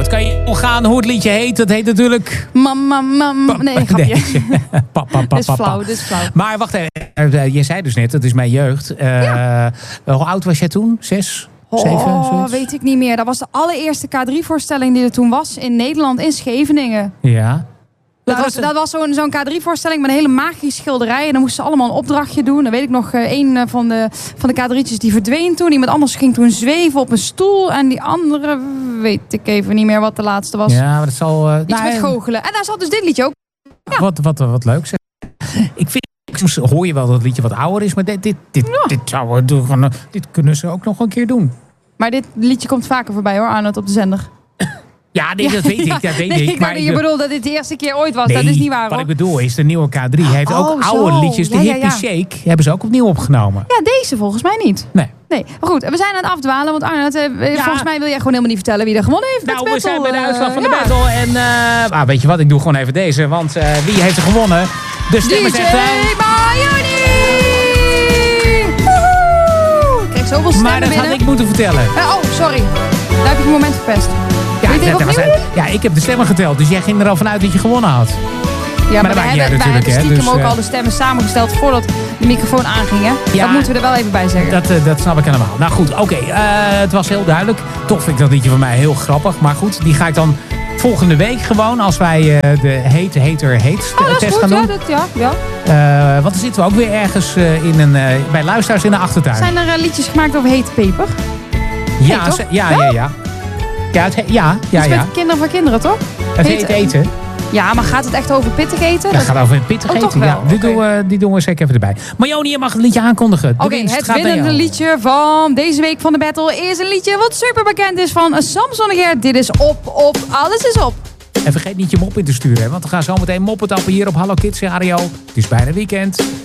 het kan je omgaan hoe het liedje heet. Dat heet natuurlijk... Nee, grapje. Dit is flauw. Maar wacht even. Je zei dus net, dat is mijn jeugd. Hoe oud was jij toen? 6? 7? Zoiets? Weet ik niet meer. Dat was de allereerste K3-voorstelling die er toen was in Nederland, in Scheveningen. Ja. Dat was zo'n K3-voorstelling met een hele magische schilderij. En dan moesten ze allemaal een opdrachtje doen. Dan weet ik nog, een van de K3'tjes die verdween toen. Iemand anders ging toen zweven op een stoel. En die andere weet ik even niet meer wat de laatste was. Ja, maar dat zal... Iets met goochelen. En daar zat dus dit liedje ook. Ja. Wat leuk zeg. Ik vind... Soms hoor je wel dat het liedje wat ouder is. Maar dit kunnen ze ook nog een keer doen. Maar dit liedje komt vaker voorbij hoor, Arnold, op de zender. Ja, nee, dat weet ik. Dat weet ik. Maar je bedoelt dat dit de eerste keer ooit was. Nee, dat is niet waar hoor. Wat ik bedoel is, de nieuwe K3 heeft ook oude liedjes. De Hippie Shake hebben ze ook opnieuw opgenomen. Ja, deze volgens mij niet. Nee. Maar goed, we zijn aan het afdwalen. Want Arnold, volgens mij wil jij gewoon helemaal niet vertellen wie er gewonnen heeft. Nou, we zijn bij de uitslag van de battle. En weet je wat, ik doe gewoon even deze. Want wie heeft er gewonnen? De stemmen DJ zegt... Mayoni! Ik kreeg zoveel stemmen Maar dat had ik moeten vertellen. Sorry. Daar heb ik een moment verpest. Ja, ik heb de stemmen geteld. Dus jij ging er al vanuit dat je gewonnen had. Ja, maar wij hebben stiekem ook al de stemmen samengesteld voordat de microfoon aanging. Hè? Ja, dat moeten we er wel even bij zeggen. Dat snap ik helemaal. Nou goed, oké. Het was heel duidelijk. Toch vind ik dat liedje van mij heel grappig. Maar goed, die ga ik dan volgende week gewoon als wij de heter test gaan doen. Want dan zitten we ook weer ergens bij luisteraars in de achtertuin. Zijn er liedjes gemaakt over hete peper? Ja. Met kinderen van kinderen, toch? Het heet eten. Ja, maar gaat het echt over pittig eten? Dat gaat over pittig eten, ja. Die doen we zeker even erbij. Mayoni, je mag het liedje aankondigen. Oké, het winnende liedje van deze week van de battle is een liedje wat super bekend is van Samson en Gert. Dit is op, alles is op. En vergeet niet je mop in te sturen, want we gaan zo meteen moppen tappen hier op Hallo Kids Radio. Het is bijna weekend.